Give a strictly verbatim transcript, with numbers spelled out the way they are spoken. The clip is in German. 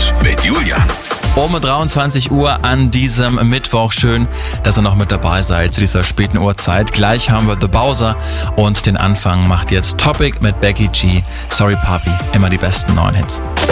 Hits mit Julian. Um dreiundzwanzig Uhr an diesem Mittwoch. Schön, dass ihr noch mit dabei seid zu dieser späten Uhrzeit. Gleich haben wir The Bowser und den Anfang macht jetzt Topic mit Becky G. Sorry Papi, immer die besten neuen Hits.